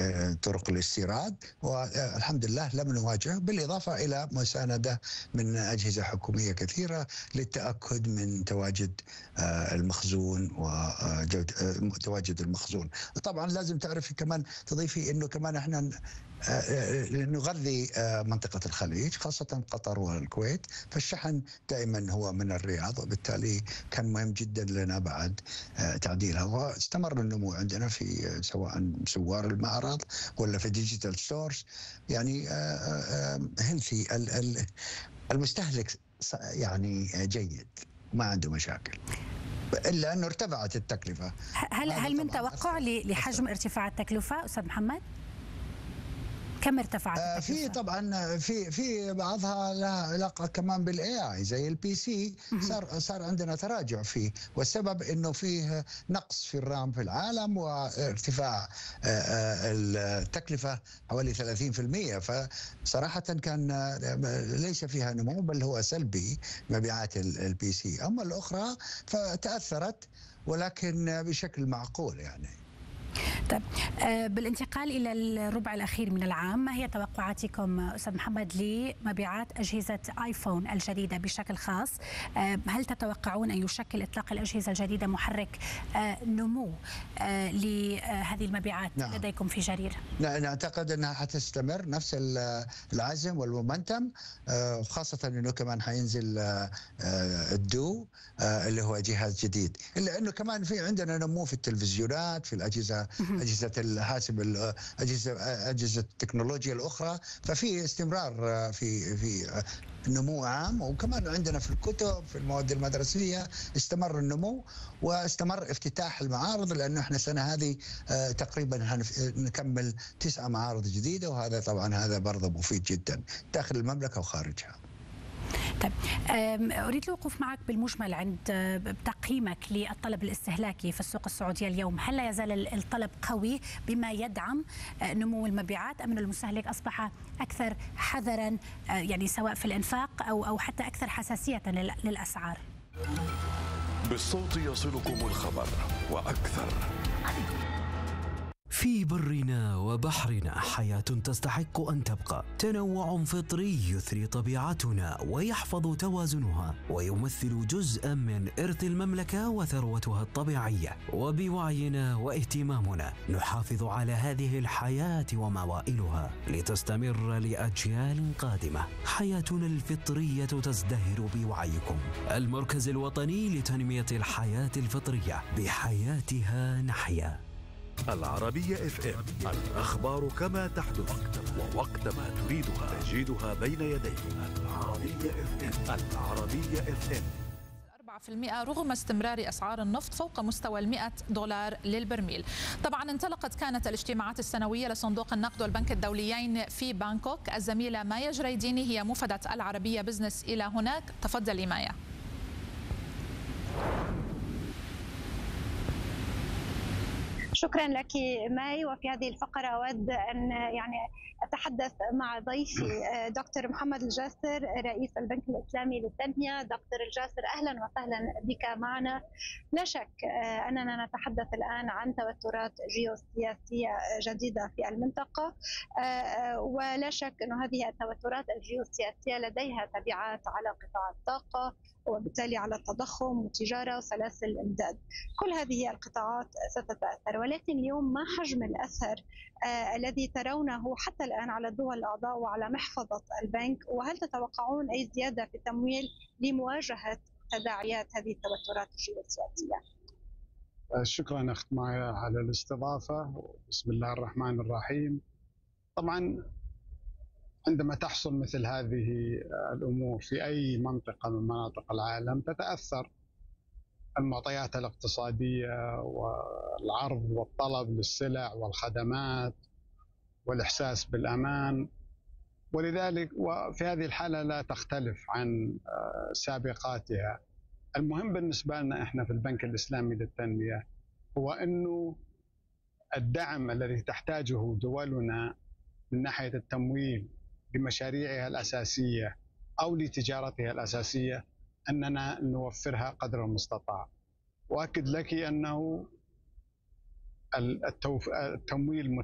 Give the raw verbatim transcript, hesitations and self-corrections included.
طرق الاستيراد، والحمد لله لم نواجه، بالإضافة إلى مساندة من أجهزة حكومية كثيرة للتأكد من تواجد المخزون وتواجد المخزون. طبعا لازم تعرفي كمان تضيفي أنه كمان احنا نغذي منطقة الخليج خاصة قطر والكويت، فالشحن دائما هو من الرياض، وبالتالي كان مهم جدا لنا بعد تعديلها. واستمر النمو عندنا في سواء سوار المعرض ولا في ديجيتال ستورز، يعني هيلثي، المستهلك يعني جيد ما عنده مشاكل، الا انه ارتفعت التكلفه. هل هل من توقع لحجم ارتفاع التكلفه استاذ محمد؟ كم ارتفعت التكلفة؟ في طبعا في في بعضها لها علاقه كمان بالاي اي، زي البي سي صار صار عندنا تراجع فيه، والسبب انه فيه نقص في الرام في العالم وارتفاع التكلفه حوالي ثلاثين بالمئة، فصراحه كان ليس فيها نمو بل هو سلبي مبيعات البي سي. اما الاخرى فتاثرت ولكن بشكل معقول يعني. طيب، بالانتقال إلى الربع الأخير من العام، ما هي توقعاتكم أستاذ محمد لمبيعات أجهزة آيفون الجديدة بشكل خاص؟ هل تتوقعون أن يشكل إطلاق الأجهزة الجديدة محرك نمو لهذه المبيعات نعم. لديكم في جرير؟ نعتقد أنها حتستمر نفس العزم والمومنتم، خاصة أنه كمان حينزل الدو اللي هو جهاز جديد، إلا أنه كمان في عندنا نمو في التلفزيونات، في الأجهزة أجهزة الحاسب، أجهزة أجهزة التكنولوجيا الأخرى، ففي استمرار في في نمو عام. وكمان عندنا في الكتب، في المواد المدرسية استمر النمو، واستمر افتتاح المعارض، لأنه احنا السنة هذه تقريبا نكمل تسعة معارض جديدة، وهذا طبعا هذا برضه مفيد جدا داخل المملكة وخارجها. طيب، أريد الوقوف معك بالمجمل عند تقييمك للطلب الاستهلاكي في السوق السعودية اليوم. هل لا يزال الطلب قوي بما يدعم نمو المبيعات، أم أن المستهلك أصبح أكثر حذرا، يعني سواء في الإنفاق أو أو حتى أكثر حساسية للأسعار؟ بالصوت يصلكم الخبر وأكثر. في برنا وبحرنا حياة تستحق أن تبقى، تنوع فطري يثري طبيعتنا ويحفظ توازنها، ويمثل جزءا من إرث المملكة وثروتها الطبيعية. وبوعينا واهتمامنا نحافظ على هذه الحياة وموائلها لتستمر لأجيال قادمة. حياتنا الفطرية تزدهر بوعيكم. المركز الوطني لتنمية الحياة الفطرية، بحياتها نحيا. العربية اف ام، الأخبار كما تحدث ووقت ما تريدها، تجدها بين يديك. العربية اف ام. العربية اف ام. أربعة بالمئة رغم استمرار أسعار النفط فوق مستوى المئة دولار للبرميل. طبعا انطلقت كانت الاجتماعات السنوية لصندوق النقد والبنك الدوليين في بانكوك. الزميلة مايا جريديني هي مفدة العربية بزنس إلى هناك. تفضلي مايا. شكرا لك ماي. وفي هذه الفقرة أود أن يعني أتحدث مع ضيفي دكتور محمد الجاسر رئيس البنك الإسلامي للتنمية. دكتور الجاسر، أهلا وسهلا بك معنا. لا شك أننا نتحدث الآن عن توترات جيوسياسية جديدة في المنطقة، ولا شك أن هذه التوترات الجيوسياسية لديها تبعات على قطاع الطاقة، وبالتالي على التضخم والتجارة وسلاسل الإمداد. كل هذه القطاعات ستتأثر، ولكن اليوم ما حجم الأثر آه الذي ترونه حتى الآن على الدول الأعضاء وعلى محفظة البنك؟ وهل تتوقعون أي زيادة في التمويل لمواجهة تداعيات هذه التوترات الجيوسياسية؟ شكرا أخت مايا على الاستضافة. بسم الله الرحمن الرحيم. طبعا عندما تحصل مثل هذه الأمور في أي منطقة من مناطق العالم تتأثر المعطيات الاقتصادية والعرض والطلب للسلع والخدمات والإحساس بالأمان، ولذلك وفي هذه الحالة لا تختلف عن سابقاتها. المهم بالنسبة لنا إحنا في البنك الإسلامي للتنمية هو أنه الدعم الذي تحتاجه دولنا من ناحية التمويل لمشاريعها الأساسية أو لتجارتها الأساسية أننا نوفرها قدر المستطاع. وأكد لك أنه التمويل